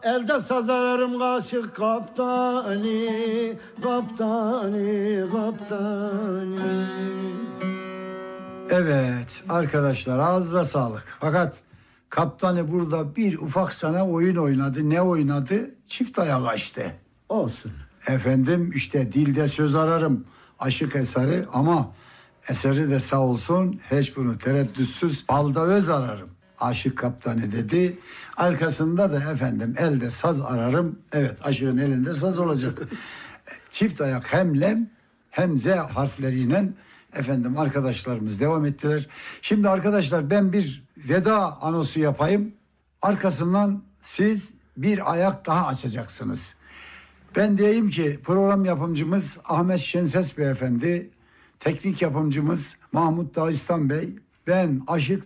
elde saz ararım kaşık kaptani, kaptani, kaptani. Evet arkadaşlar, ağzına sağlık. Fakat kaptanı burada bir ufak sana oyun oynadı. Ne oynadı? Çift ayak açtı. Olsun. Efendim işte dilde söz ararım aşık eseri, ama eseri de sağ olsun hiç bunu tereddütsüz balda öz ararım aşık kaptanı dedi. Arkasında da efendim elde saz ararım. Evet, aşığın elinde saz olacak. Çift ayak hem lem hem z harfleriyle efendim arkadaşlarımız devam ettiler. Şimdi arkadaşlar ben bir veda anonsu yapayım. Arkasından siz bir ayak daha açacaksınız. Ben diyeyim ki program yapımcımız Ahmet Şenses Beyefendi, teknik yapımcımız Mahmut Dağistan Bey, ben Aşık